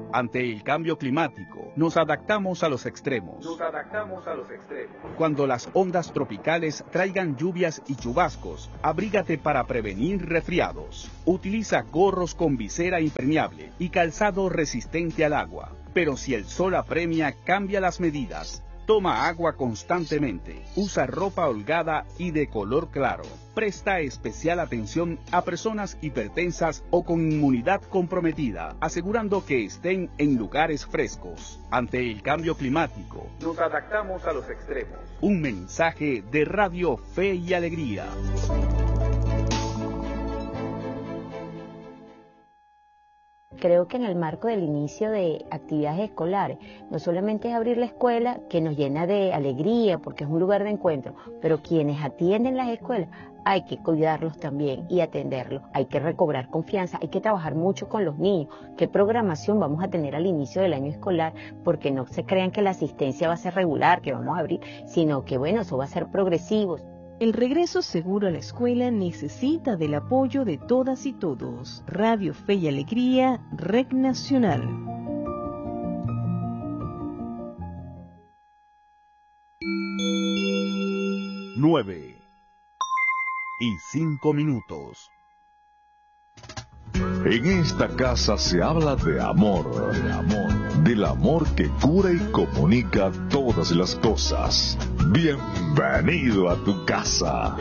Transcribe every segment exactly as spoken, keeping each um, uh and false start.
Ante el cambio climático, nos adaptamos a los extremos. Nos adaptamos a los extremos. Cuando las ondas tropicales traigan lluvias y chubascos, abrígate para prevenir resfriados. Utiliza gorros con visera impermeable y calzado resistente al agua. Pero si el sol apremia, cambia las medidas. Toma agua constantemente, usa ropa holgada y de color claro. Presta especial atención a personas hipertensas o con inmunidad comprometida, asegurando que estén en lugares frescos. Ante el cambio climático, nos adaptamos a los extremos. Un mensaje de Radio Fe y Alegría. Creo que en el marco del inicio de actividades escolares, no solamente es abrir la escuela, que nos llena de alegría porque es un lugar de encuentro, pero quienes atienden las escuelas hay que cuidarlos también y atenderlos. Hay que recobrar confianza, hay que trabajar mucho con los niños. ¿Qué programación vamos a tener al inicio del año escolar? Porque no se crean que la asistencia va a ser regular, que vamos a abrir, sino que bueno, eso va a ser progresivo. El regreso seguro a la escuela necesita del apoyo de todas y todos. Radio Fe y Alegría, Red Nacional. Nueve y cinco minutos. En esta casa se habla de amor, de amor, del amor que cura y comunica todas las cosas. Bienvenido a tu casa.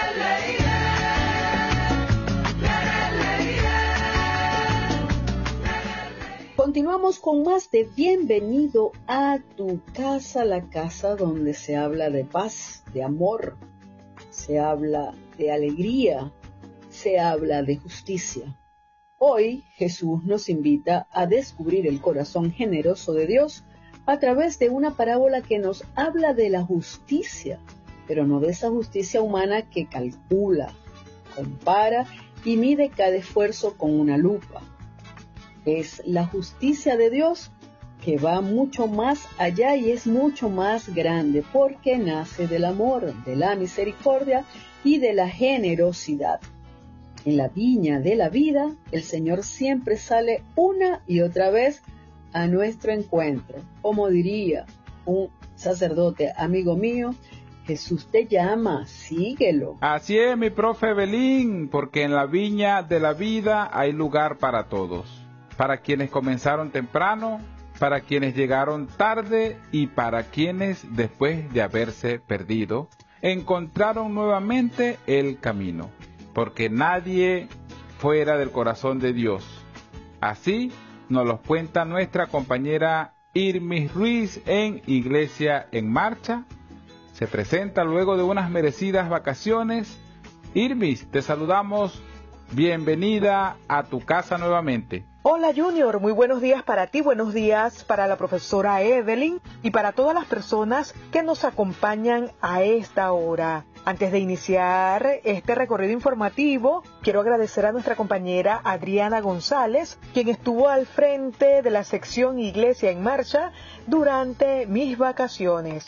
Continuamos con más de Bienvenido a tu casa, la casa donde se habla de paz, de amor, se habla de alegría, se habla de justicia. Hoy Jesús nos invita a descubrir el corazón generoso de Dios a través de una parábola que nos habla de la justicia, pero no de esa justicia humana que calcula, compara y mide cada esfuerzo con una lupa. Es la justicia de Dios que va mucho más allá y es mucho más grande porque nace del amor, de la misericordia y de la generosidad. En la viña de la vida, el Señor siempre sale una y otra vez a nuestro encuentro. Como diría un sacerdote amigo mío, Jesús te llama, síguelo. Así es, mi profe Belín, porque en la viña de la vida hay lugar para todos. Para quienes comenzaron temprano, para quienes llegaron tarde y para quienes, después de haberse perdido, encontraron nuevamente el camino. Porque nadie fuera del corazón de Dios. Así nos lo cuenta nuestra compañera Irmis Ruiz en Iglesia en Marcha. Se presenta luego de unas merecidas vacaciones. Irmis, te saludamos. Bienvenida a tu casa nuevamente. Hola Junior, muy buenos días para ti, buenos días para la profesora Evelyn y para todas las personas que nos acompañan a esta hora. Antes de iniciar este recorrido informativo, quiero agradecer a nuestra compañera Adriana González, quien estuvo al frente de la sección Iglesia en Marcha durante mis vacaciones.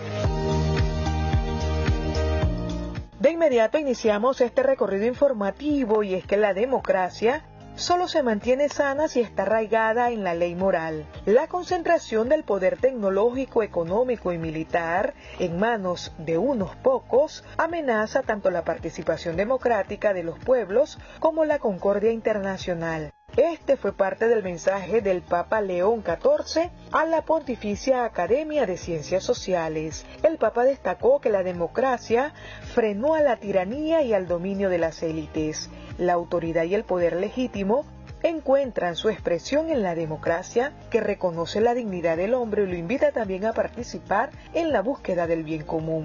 De inmediato iniciamos este recorrido informativo y es que la democracia solo se mantiene sana si está arraigada en la ley moral. La concentración del poder tecnológico, económico y militar en manos de unos pocos amenaza tanto la participación democrática de los pueblos como la concordia internacional. Este fue parte del mensaje del Papa León catorce a la Pontificia Academia de Ciencias Sociales. El Papa destacó que la democracia frenó a la tiranía y al dominio de las élites. La autoridad y el poder legítimo encuentran su expresión en la democracia, que reconoce la dignidad del hombre y lo invita también a participar en la búsqueda del bien común.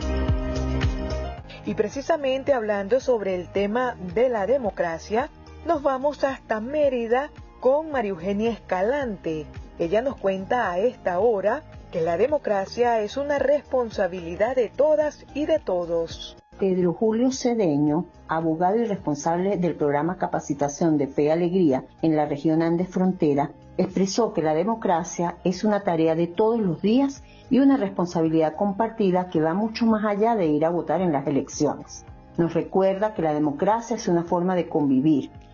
Y precisamente hablando sobre el tema de la democracia, nos vamos hasta Mérida con María Eugenia Escalante. Ella nos cuenta a esta hora que la democracia es una responsabilidad de todas y de todos. Pedro Julio Cedeño, abogado y responsable del programa Capacitación de Fe y Alegría en la región Andes Frontera, expresó que la democracia es una tarea de todos los días y una responsabilidad compartida que va mucho más allá de ir a votar en las elecciones. Nos recuerda que la democracia es una forma de convivir,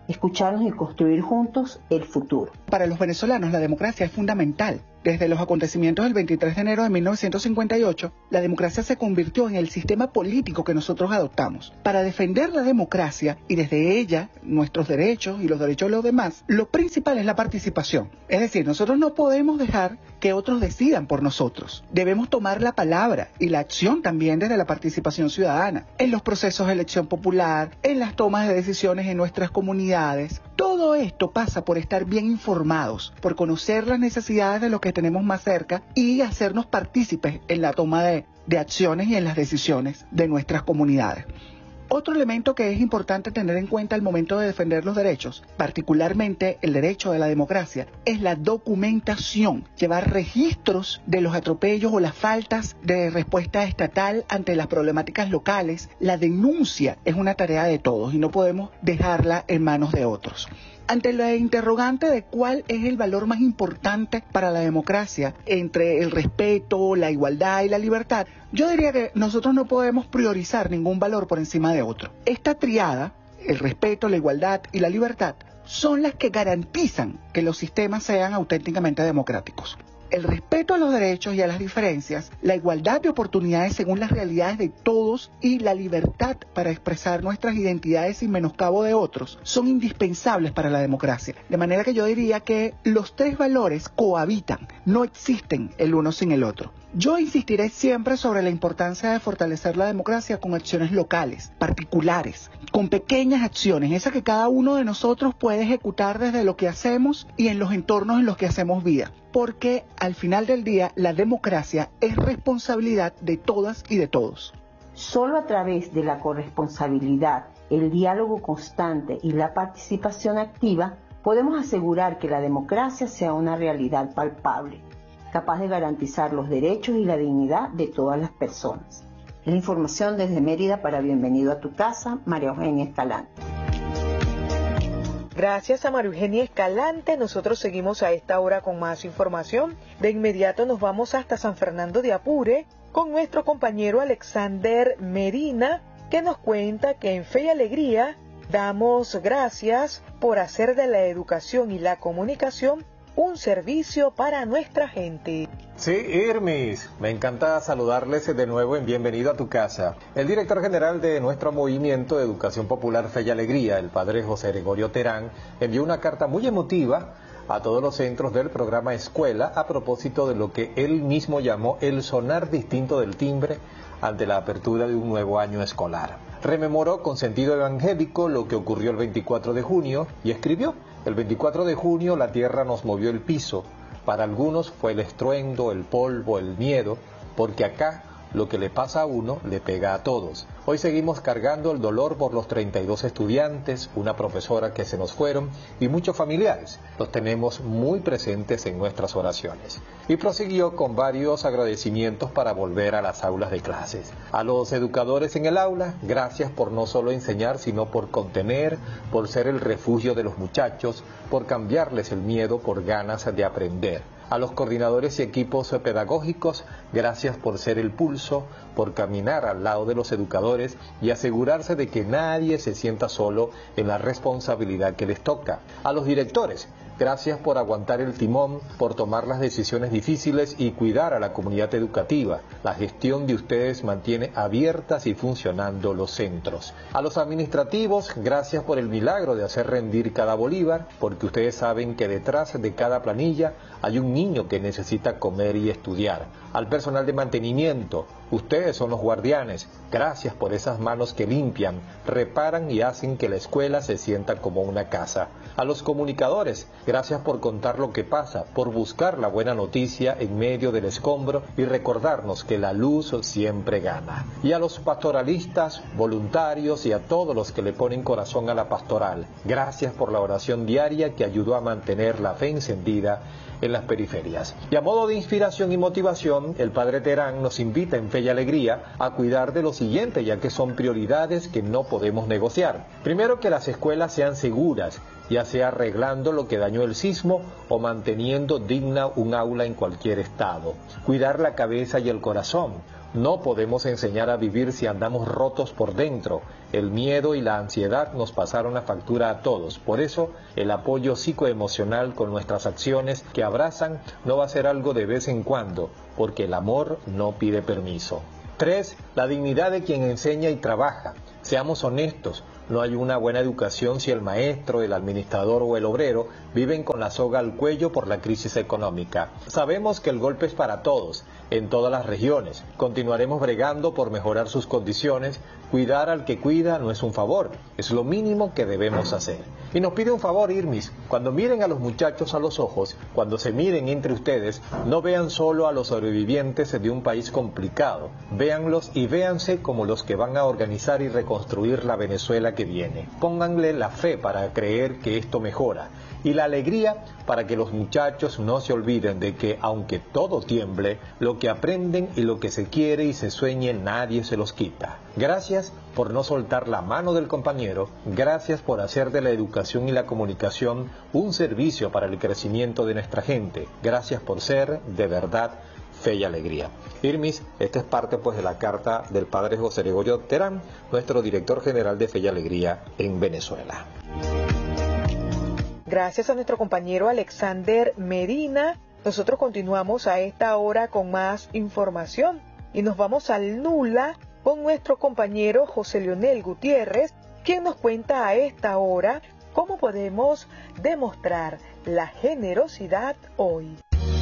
escucharnos y construir juntos el futuro. Para los venezolanos la democracia es fundamental. Desde los acontecimientos del veintitrés de enero de mil novecientos cincuenta y ocho, la democracia se convirtió en el sistema político que nosotros adoptamos. Para defender la democracia y desde ella nuestros derechos y los derechos de los demás, lo principal es la participación. Es decir, nosotros no podemos dejar que otros decidan por nosotros. Debemos tomar la palabra y la acción también desde la participación ciudadana, en los procesos de elección popular, en las tomas de decisiones en nuestras comunidades. Todo esto pasa por estar bien informados, por conocer las necesidades de los que tenemos más cerca y hacernos partícipes en la toma de, de acciones y en las decisiones de nuestras comunidades. Otro elemento que es importante tener en cuenta al momento de defender los derechos, particularmente el derecho de la democracia, es la documentación, llevar registros de los atropellos o las faltas de respuesta estatal ante las problemáticas locales. La denuncia es una tarea de todos y no podemos dejarla en manos de otros. Ante la interrogante de cuál es el valor más importante para la democracia entre el respeto, la igualdad y la libertad, yo diría que nosotros no podemos priorizar ningún valor por encima de otro. Esta triada, el respeto, la igualdad y la libertad, son las que garantizan que los sistemas sean auténticamente democráticos. El respeto a los derechos y a las diferencias, la igualdad de oportunidades según las realidades de todos y la libertad para expresar nuestras identidades sin menoscabo de otros son indispensables para la democracia. De manera que yo diría que los tres valores cohabitan, no existen el uno sin el otro. Yo insistiré siempre sobre la importancia de fortalecer la democracia con acciones locales, particulares, con pequeñas acciones, esas que cada uno de nosotros puede ejecutar desde lo que hacemos y en los entornos en los que hacemos vida. Porque al final del día la democracia es responsabilidad de todas y de todos. Solo a través de la corresponsabilidad, el diálogo constante y la participación activa podemos asegurar que la democracia sea una realidad palpable, capaz de garantizar los derechos y la dignidad de todas las personas. La información desde Mérida para Bienvenido a tu Casa, María Eugenia Escalante. Gracias a María Eugenia Escalante, nosotros seguimos a esta hora con más información. De inmediato nos vamos hasta San Fernando de Apure con nuestro compañero Alexander Medina, que nos cuenta que en Fe y Alegría damos gracias por hacer de la educación y la comunicación un servicio para nuestra gente. Sí, Irmis, me encanta saludarles de nuevo en Bienvenido a tu Casa. El director general de nuestro movimiento de Educación Popular Fe y Alegría, el padre José Gregorio Terán, envió una carta muy emotiva a todos los centros del programa Escuela a propósito de lo que él mismo llamó el sonar distinto del timbre ante la apertura de un nuevo año escolar. Rememoró con sentido evangélico lo que ocurrió el veinticuatro de junio y escribió: el veinticuatro de junio la tierra nos movió el piso. Para algunos fue el estruendo, el polvo, el miedo, porque acá lo que le pasa a uno le pega a todos. Hoy seguimos cargando el dolor por los treinta y dos estudiantes, una profesora que se nos fueron y muchos familiares. Los tenemos muy presentes en nuestras oraciones. Y prosiguió con varios agradecimientos para volver a las aulas de clases. A los educadores en el aula, gracias por no solo enseñar, sino por contener, por ser el refugio de los muchachos, por cambiarles el miedo por ganas de aprender. A los coordinadores y equipos pedagógicos, gracias por ser el pulso, por caminar al lado de los educadores y asegurarse de que nadie se sienta solo en la responsabilidad que les toca. A los directores, gracias por aguantar el timón, por tomar las decisiones difíciles y cuidar a la comunidad educativa. La gestión de ustedes mantiene abiertas y funcionando los centros. A los administrativos, gracias por el milagro de hacer rendir cada bolívar, porque ustedes saben que detrás de cada planilla hay un niño que necesita comer y estudiar. Al personal de mantenimiento, ustedes son los guardianes. Gracias por esas manos que limpian, reparan y hacen que la escuela se sienta como una casa. A los comunicadores, gracias por contar lo que pasa, por buscar la buena noticia en medio del escombro y recordarnos que la luz siempre gana. Y a los pastoralistas, voluntarios y a todos los que le ponen corazón a la pastoral, gracias por la oración diaria que ayudó a mantener la fe encendida en las periferias. Y a modo de inspiración y motivación, el padre Terán nos invita en Fe y Alegría a cuidar de lo siguiente, ya que son prioridades que no podemos negociar. Primero, que las escuelas sean seguras, ya sea arreglando lo que dañó el sismo o manteniendo digna un aula en cualquier estado. Cuidar la cabeza y el corazón. No podemos enseñar a vivir si andamos rotos por dentro. El miedo y la ansiedad nos pasaron la factura a todos. Por eso, el apoyo psicoemocional con nuestras acciones que abrazan no va a ser algo de vez en cuando, porque el amor no pide permiso. Tres, la dignidad de quien enseña y trabaja. Seamos honestos, no hay una buena educación si el maestro, el administrador o el obrero viven con la soga al cuello por la crisis económica. Sabemos que el golpe es para todos, en todas las regiones. Continuaremos bregando por mejorar sus condiciones. Cuidar al que cuida no es un favor, es lo mínimo que debemos hacer. Y nos pide un favor, Irmis, cuando miren a los muchachos a los ojos, cuando se miren entre ustedes, no vean solo a los sobrevivientes de un país complicado. Véanlos y véanse como los que van a organizar y reconstruir la Venezuela que viene. Pónganle la fe para creer que esto mejora y la alegría para que los muchachos no se olviden de que, aunque todo tiemble, lo que aprenden y lo que se quiere y se sueñe nadie se los quita. Gracias por no soltar la mano del compañero, gracias por hacer de la educación y la comunicación un servicio para el crecimiento de nuestra gente, gracias por ser, de verdad, fe y alegría. Irmis, esta es parte pues de la carta del padre José Gregorio Terán, nuestro director general de Fe y Alegría en Venezuela. Gracias a nuestro compañero Alexander Medina. Nosotros continuamos a esta hora con más información y nos vamos al Nula con nuestro compañero José Leonel Gutiérrez, quien nos cuenta a esta hora cómo podemos demostrar la generosidad hoy.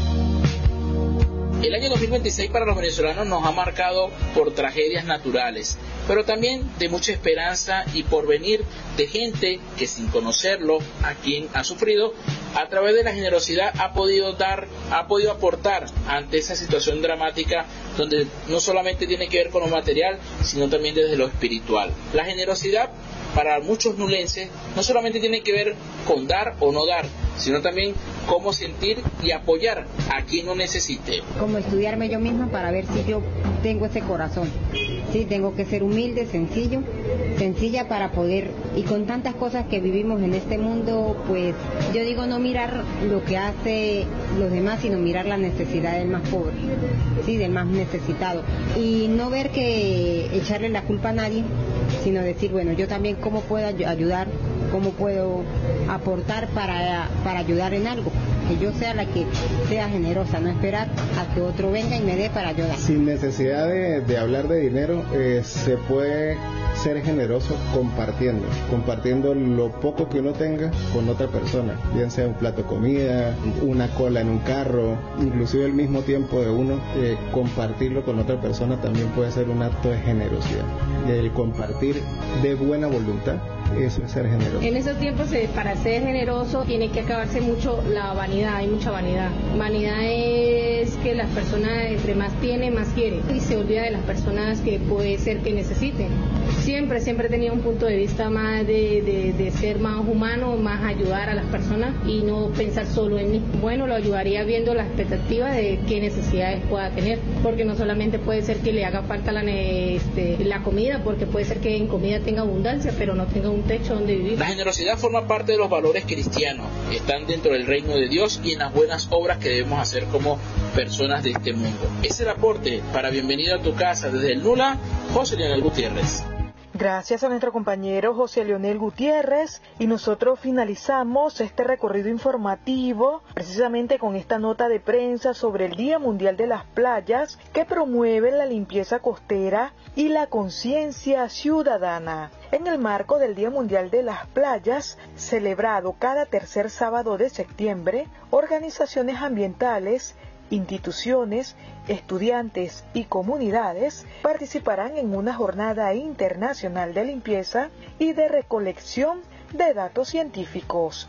El año dos mil veintiséis para los venezolanos nos ha marcado por tragedias naturales, pero también de mucha esperanza y porvenir de gente que sin conocerlo, a quien ha sufrido, a través de la generosidad ha podido dar, ha podido aportar ante esa situación dramática donde no solamente tiene que ver con lo material, sino también desde lo espiritual. La generosidad para muchos nulenses no solamente tiene que ver con dar o no dar, sino también cómo sentir y apoyar a quien lo necesite. Como estudiarme yo misma para ver si yo tengo ese corazón. Sí, tengo que ser humilde, sencillo, sencilla para poder, y con tantas cosas que vivimos en este mundo, pues yo digo no mirar lo que hace los demás, sino mirar la necesidad del más pobre, sí, del más necesitado, y no ver que echarle la culpa a nadie, sino decir, bueno, yo también cómo puedo ayudar, cómo puedo aportar para, para ayudar en algo, que yo sea la que sea generosa, no esperar a que otro venga y me dé para ayudar. Sin necesidad de, de hablar de dinero, eh, se puede ser generoso compartiendo, compartiendo lo poco que uno tenga con otra persona, bien sea un plato de comida, una cola en un carro, inclusive el mismo tiempo de uno, eh, compartirlo con otra persona también puede ser un acto de generosidad. El compartir de buena voluntad, eso es ser generoso. En esos tiempos, eh, para ser generoso tiene que acabarse mucho la vanidad, hay mucha vanidad. Vanidad es que las personas entre más tienen, más quieren, y se olvida de las personas que puede ser que necesiten. Siempre, siempre he tenido un punto de vista más de, de, de ser más humano, más ayudar a las personas y no pensar solo en mí. Bueno, lo ayudaría viendo la expectativa de qué necesidades pueda tener, porque no solamente puede ser que le haga falta la, este, la comida, porque puede ser que en comida tenga abundancia, pero no tenga un techo donde vivir. La generosidad forma parte de los valores cristianos, están dentro del reino de Dios y en las buenas obras que debemos hacer como personas de este mundo. Es el aporte para Bienvenido a tu Casa desde el Nula, José Leonel Gutiérrez. Gracias a nuestro compañero José Leonel Gutiérrez, y nosotros finalizamos este recorrido informativo precisamente con esta nota de prensa sobre el Día Mundial de las Playas, que promueve la limpieza costera y la conciencia ciudadana. En el marco del Día Mundial de las Playas, celebrado cada tercer sábado de septiembre, organizaciones ambientales, instituciones, estudiantes y comunidades participarán en una jornada internacional de limpieza y de recolección de datos científicos.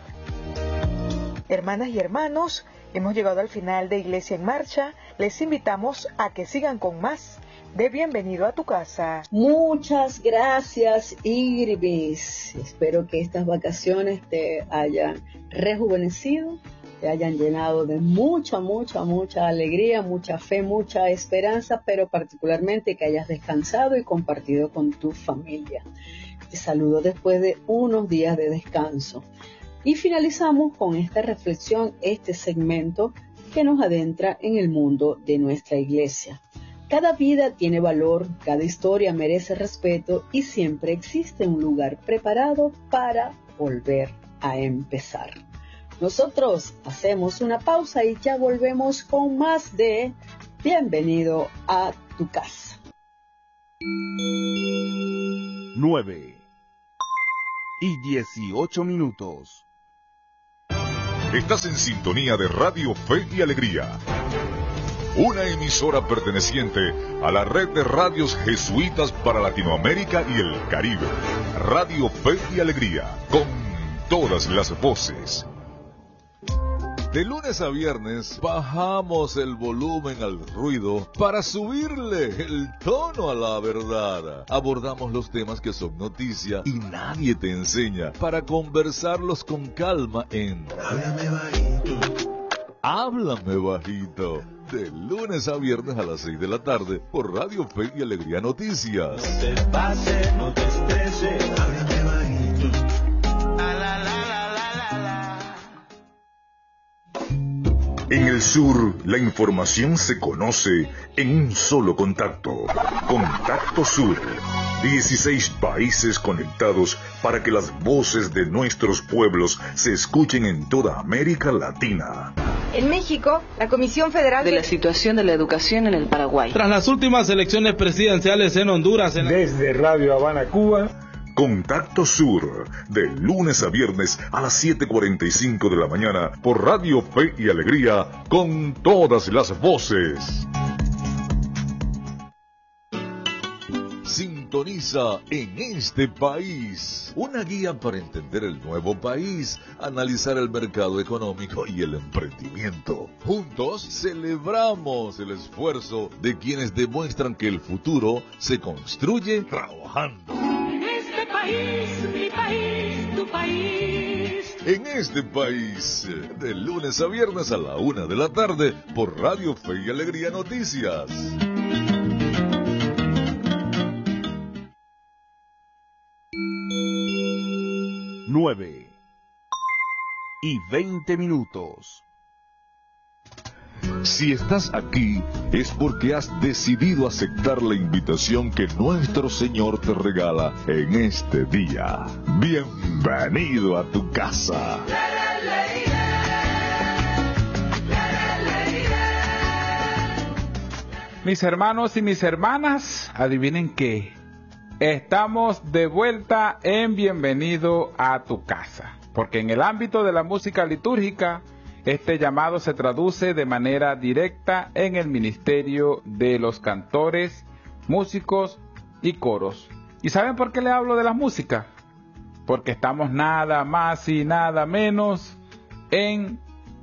Hermanas y hermanos, hemos llegado al final de Iglesia en Marcha. Les invitamos a que sigan con más de Bienvenido a tu Casa. Muchas gracias, Irvis. Espero que estas vacaciones te hayan rejuvenecido, te hayan llenado de mucha, mucha, mucha alegría, mucha fe, mucha esperanza, pero particularmente que hayas descansado y compartido con tu familia. Te saludo después de unos días de descanso. Y finalizamos con esta reflexión, este segmento que nos adentra en el mundo de nuestra iglesia. Cada vida tiene valor, cada historia merece respeto y siempre existe un lugar preparado para volver a empezar. Nosotros hacemos una pausa y ya volvemos con más de Bienvenido a tu casa. nueve y dieciocho minutos. Estás en sintonía de Radio Fe y Alegría, una emisora perteneciente a la red de radios jesuitas para Latinoamérica y el Caribe. Radio Fe y Alegría, con todas las voces. De lunes a viernes bajamos el volumen al ruido para subirle el tono a la verdad. Abordamos los temas que son noticia y nadie te enseña para conversarlos con calma en Háblame Bajito. Háblame Bajito. De lunes a viernes a las seis de la tarde por Radio Fe y Alegría Noticias. No te pase, no te estreses. Háblame bajito. La, la, la, la, la, la. En el sur, la información se conoce en un solo contacto. Contacto Sur. dieciséis países conectados para que las voces de nuestros pueblos se escuchen en toda América Latina. En México, la Comisión Federal de la Situación de la Educación en el Paraguay. Tras las últimas elecciones presidenciales en Honduras. En la... Desde Radio Habana, Cuba. Contacto Sur, de lunes a viernes a las siete cuarenta y cinco de la mañana por Radio Fe y Alegría, con todas las voces. Sintoniza En Este País, una guía para entender el nuevo país, analizar el mercado económico y el emprendimiento. Juntos celebramos el esfuerzo de quienes demuestran que el futuro se construye trabajando. En este país, mi país, tu país. En este país, de lunes a viernes a la una de la tarde por Radio Fe y Alegría Noticias. nueve y veinte minutos. Si estás aquí es porque has decidido aceptar la invitación que nuestro Señor te regala en este día. Bienvenido a tu casa. Mis hermanos y mis hermanas, adivinen qué. Estamos de vuelta en Bienvenido a tu casa, porque en el ámbito de la música litúrgica, este llamado se traduce de manera directa en el ministerio de los cantores, músicos y coros. ¿Y saben por qué le hablo de la música? Porque estamos nada más y nada menos en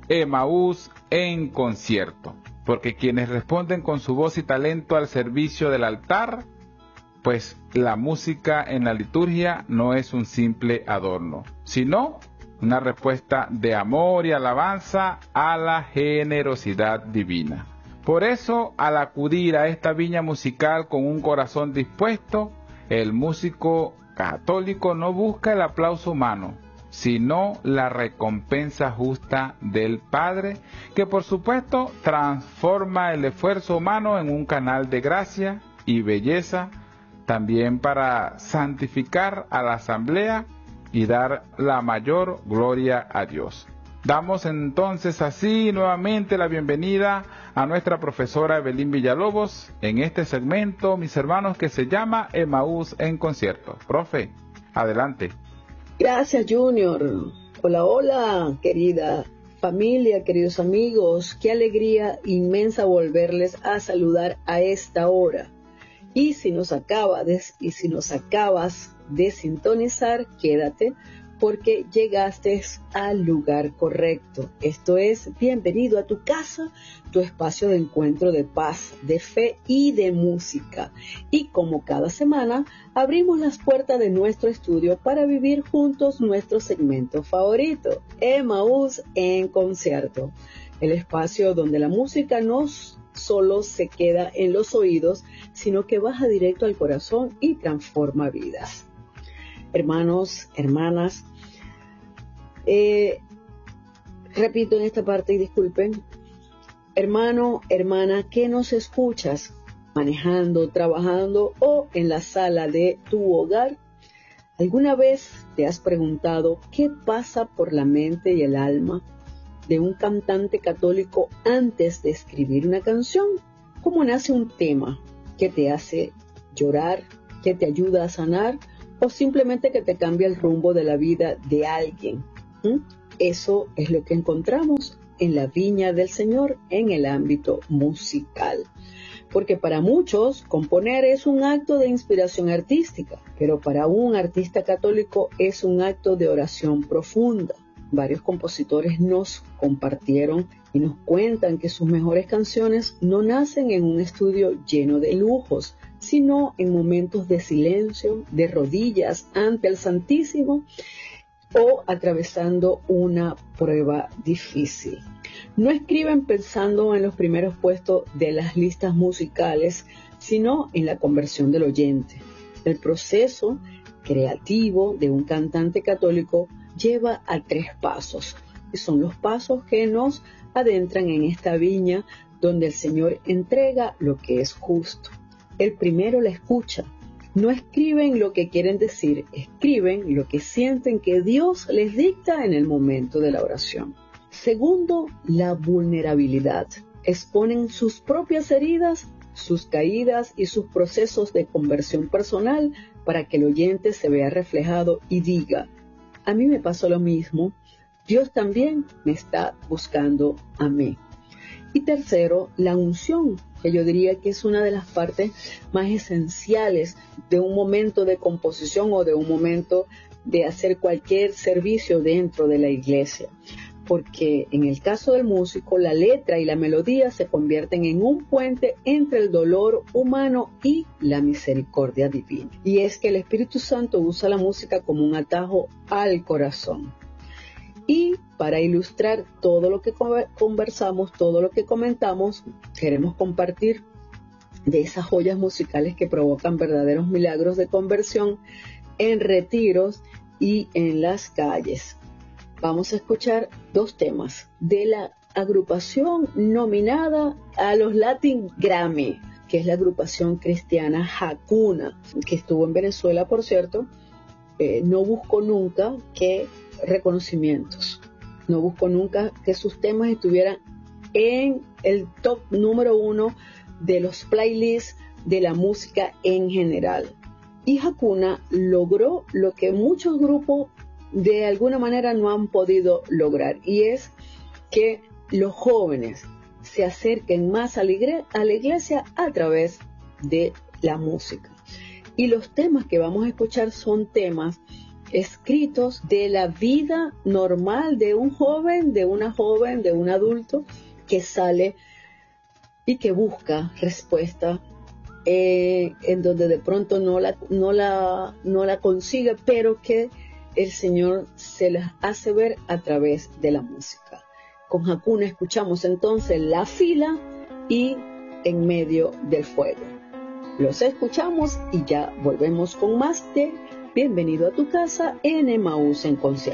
Emaús en concierto, porque quienes responden con su voz y talento al servicio del altar, pues la música en la liturgia no es un simple adorno, sino una respuesta de amor y alabanza a la generosidad divina. Por eso, al acudir a esta viña musical con un corazón dispuesto, el músico católico no busca el aplauso humano, sino la recompensa justa del Padre, que por supuesto transforma el esfuerzo humano en un canal de gracia y belleza, también para santificar a la asamblea y dar la mayor gloria a Dios. Damos entonces así nuevamente la bienvenida a nuestra profesora Evelyn Villalobos en este segmento, mis hermanos, que se llama Emaús en concierto. Profe, adelante. Gracias, Junior. Hola, hola, querida familia, queridos amigos. Qué alegría inmensa volverles a saludar a esta hora. Y si nos acaba de, y si nos acabas de sintonizar, quédate porque llegaste al lugar correcto. Esto es Bienvenido a tu casa, tu espacio de encuentro de paz, de fe y de música. Y como cada semana, abrimos las puertas de nuestro estudio para vivir juntos nuestro segmento favorito, Emaús en concierto. El espacio donde la música nos solo se queda en los oídos, sino que baja directo al corazón y transforma vidas. Hermanos, hermanas, eh, repito en esta parte y disculpen, hermano, hermana, ¿qué nos escuchas? manejando, trabajando o en la sala de tu hogar. ¿Alguna vez te has preguntado qué pasa por la mente y el alma de un cantante católico antes de escribir una canción? ¿Cómo nace un tema que te hace llorar, que te ayuda a sanar o simplemente que te cambia el rumbo de la vida de alguien? ¿Mm? Eso es lo que encontramos en la viña del Señor en el ámbito musical. Porque para muchos componer es un acto de inspiración artística, pero para un artista católico es un acto de oración profunda. Varios compositores nos compartieron y nos cuentan que sus mejores canciones no nacen en un estudio lleno de lujos, sino en momentos de silencio, de rodillas ante el Santísimo o atravesando una prueba difícil. No escriben pensando en los primeros puestos de las listas musicales, sino en la conversión del oyente. El proceso creativo de un cantante católico lleva a tres pasos, y son los pasos que nos adentran en esta viña donde el Señor entrega lo que es justo. El primero, la escucha. No escriben lo que quieren decir, escriben lo que sienten que Dios les dicta en el momento de la oración. Segundo, la vulnerabilidad. Exponen sus propias heridas, sus caídas y sus procesos de conversión personal para que el oyente se vea reflejado y diga: a mí me pasó lo mismo, Dios también me está buscando a mí. Y tercero, la unción, que yo diría que es una de las partes más esenciales de un momento de composición o de un momento de hacer cualquier servicio dentro de la iglesia. Porque en el caso del músico, la letra y la melodía se convierten en un puente entre el dolor humano y la misericordia divina. Y es que el Espíritu Santo usa la música como un atajo al corazón. Y para ilustrar todo lo que conversamos, todo lo que comentamos, queremos compartir de esas joyas musicales que provocan verdaderos milagros de conversión en retiros y en las calles. Vamos a escuchar dos temas de la agrupación nominada a los Latin Grammy, que es la agrupación cristiana Hakuna, que estuvo en Venezuela, por cierto. Eh, no buscó nunca que reconocimientos, no buscó nunca que sus temas estuvieran en el top número uno de los playlists de la música en general. Y Hakuna logró lo que muchos grupos de alguna manera no han podido lograr, y es que los jóvenes se acerquen más a la iglesia, a la iglesia a través de la música. Y los temas que vamos a escuchar son temas escritos de la vida normal de un joven, de una joven, de un adulto que sale y que busca respuesta eh, en donde de pronto no la, no la, no la consigue, pero que el Señor se las hace ver a través de la música. Con Hakuna escuchamos entonces La Fila y En Medio del Fuego. Los escuchamos y ya volvemos con más de Bienvenido a tu casa en Emaús en Concierto.